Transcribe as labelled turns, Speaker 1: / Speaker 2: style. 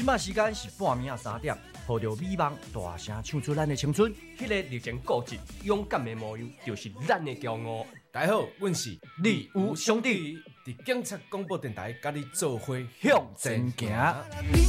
Speaker 1: 仔时间是半暝3点，抱着美梦大声唱出咱的青春。
Speaker 2: 迄个热情固执、勇敢的模样，就是咱的骄傲。
Speaker 3: 大家好，阮是
Speaker 1: 李吴兄弟，
Speaker 3: 伫警察广播电台，甲你做伙
Speaker 1: 向前行。